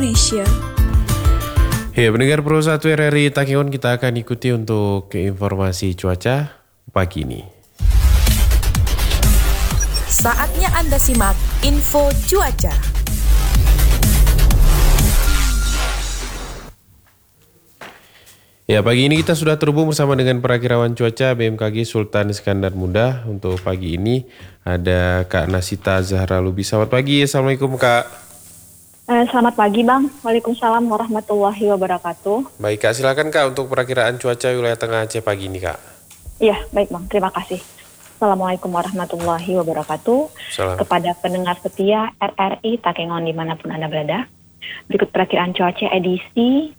Indonesia. Ya, pendengar Pro 1 RRI Takengon, kita akan ikuti untuk informasi cuaca pagi ini. Saatnya Anda simak info cuaca. Ya, pagi ini kita sudah terhubung bersama dengan perakirawan cuaca BMKG Sultan Iskandar Muda. Untuk pagi ini ada Kak Nasita Zahra Lubis. Selamat pagi, Assalamualaikum Kak. Selamat pagi Bang, Waalaikumsalam warahmatullahi wabarakatuh. Baik Kak, silakan Kak untuk perakiraan cuaca wilayah Tengah Aceh pagi ini Kak. Iya, baik Bang, terima kasih. Assalamualaikum warahmatullahi wabarakatuh. Salam. Kepada pendengar setia RRI Takengon dimanapun Anda berada. Berikut perakiraan cuaca edisi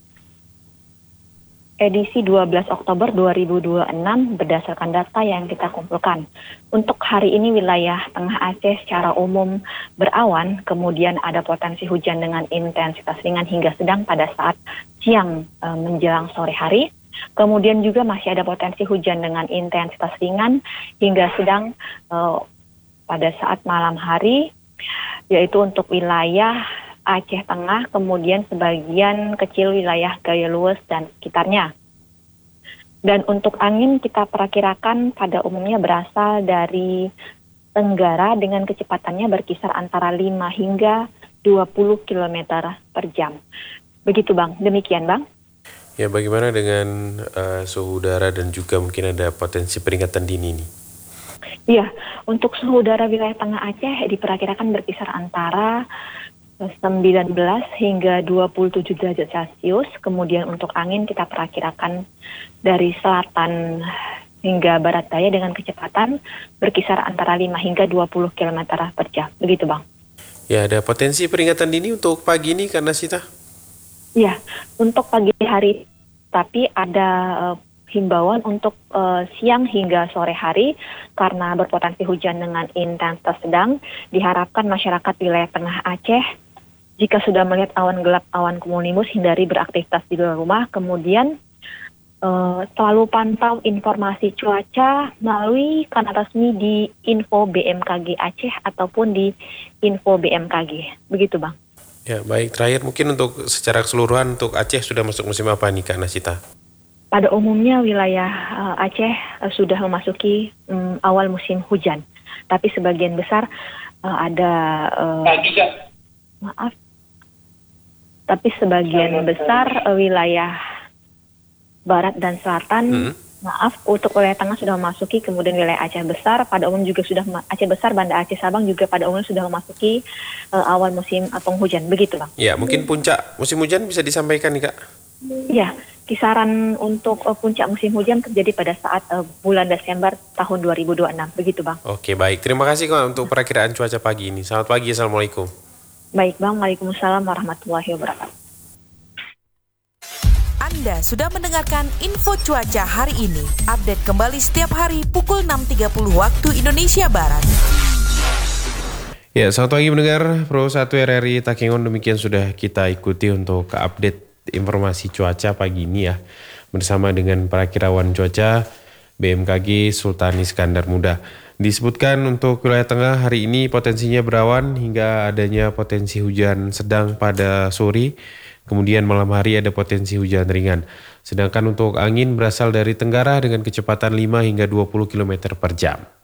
12 Oktober 2026 berdasarkan data yang kita kumpulkan. Untuk hari ini wilayah Tengah Aceh secara umum berawan, kemudian ada potensi hujan dengan intensitas ringan hingga sedang pada saat siang menjelang sore hari. Kemudian juga masih ada potensi hujan dengan intensitas ringan hingga sedang pada saat malam hari, yaitu untuk wilayah Aceh Tengah, kemudian sebagian kecil wilayah Gaya Luwes dan sekitarnya. Dan untuk angin kita perakirakan pada umumnya berasal dari tenggara dengan kecepatannya berkisar antara 5 hingga 20 km per jam. Begitu Bang, demikian Bang. Ya, bagaimana dengan suhu udara dan juga mungkin ada potensi peringatan dini nih? Iya, untuk suhu udara wilayah Tengah Aceh diperkirakan berkisar antara 19 hingga 27 derajat Celcius. Kemudian untuk angin kita perakirakan dari selatan hingga barat daya dengan kecepatan berkisar antara 5 hingga 20 km per jam. Begitu Bang. Ya, ada potensi peringatan dini untuk pagi ini Kak Nasita? Ya, untuk pagi hari tapi ada himbauan untuk siang hingga sore hari karena berpotensi hujan dengan intensitas sedang. Diharapkan masyarakat wilayah Tengah Aceh jika sudah melihat awan gelap, awan cumulonimbus, hindari beraktivitas di luar rumah. Kemudian selalu pantau informasi cuaca melalui kanal resmi di info BMKG Aceh ataupun di info BMKG. Begitu Bang. Ya, baik. Terakhir mungkin untuk secara keseluruhan untuk Aceh sudah masuk musim apa nih Kak Nasita? Pada umumnya wilayah Aceh sudah memasuki awal musim hujan. Tapi sebagian besar tapi sebagian besar wilayah barat dan selatan, untuk wilayah tengah sudah memasuki, kemudian wilayah Aceh besar pada umum juga sudah Aceh besar, Banda Aceh Sabang juga pada umumnya sudah memasuki awal musim penghujan, begitu Bang. Ya, mungkin puncak musim hujan bisa disampaikan nih Kak? Ya, kisaran untuk puncak musim hujan terjadi pada saat bulan Desember tahun 2026, begitu Bang. Oke, baik. Terima kasih Kak untuk perakiraan cuaca pagi ini. Selamat pagi, Assalamualaikum. Baik Bang, Waalaikumsalam warahmatullahi wabarakatuh. Anda sudah mendengarkan info cuaca hari ini. Update kembali setiap hari pukul 6.30 waktu Indonesia Barat. Ya, selamat pagi mendengar Pro 1 RRI Takengon. Demikian sudah kita ikuti untuk update informasi cuaca pagi ini ya. Bersama dengan perakirawan cuaca BMKG Sultan Iskandar Muda. Disebutkan untuk wilayah tengah hari ini potensinya berawan hingga adanya potensi hujan sedang pada sore. Kemudian malam hari ada potensi hujan ringan. Sedangkan untuk angin berasal dari tenggara dengan kecepatan 5 hingga 20 km per jam.